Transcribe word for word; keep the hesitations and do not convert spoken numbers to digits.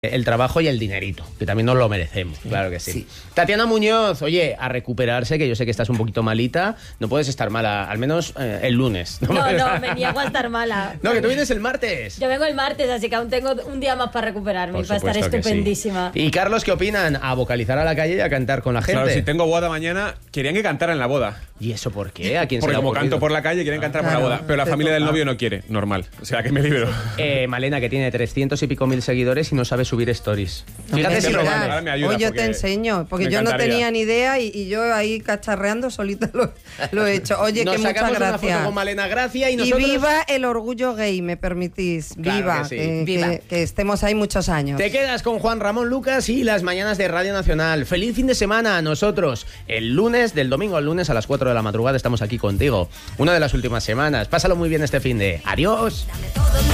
el trabajo y el dinerito, que también nos lo merecemos, claro que sí. sí. Tatiana Muñoz, oye, a recuperarse, que yo sé que estás un poquito malita, no puedes estar mala, al menos eh, el lunes. No, no, no, me niego a estar mala. No, que tú vienes el martes. Yo vengo el martes, así que aún tengo un día más para recuperarme y para estar estupendísima. Sí. Y Carlos, ¿qué opinan? ¿A vocalizar a la calle y a cantar con la gente? Claro, si tengo boda mañana, querían que cantara en la boda. ¿Y eso por qué? ¿A quién Porque se le como ha ocurrido? canto por la calle, quieren cantar claro, por la boda. Pero la familia del novio no quiere, normal. O sea, que me libero. Eh, Malena, que tiene trescientos y pico mil seguidores y no sabe subir stories. Fíjate si lo vale. Ahora me ayuda Hoy yo porque te enseño, porque me yo no encantaría. tenía ni idea y, y yo ahí cacharreando solita lo, lo he hecho. Oye, nos que muchas sacamos una foto gracias. con Malena Gracia y Y nosotros... viva el orgullo gay, me permitís. Claro viva, que sí. que, Viva. Que, que estemos ahí muchos años. Te quedas con Juan Ramón Lucas y las mañanas de Radio Nacional. Feliz fin de semana a nosotros. El lunes, del domingo al lunes a las cuatro de la madrugada estamos aquí contigo. Una de las últimas semanas. Pásalo muy bien este fin de... Adiós.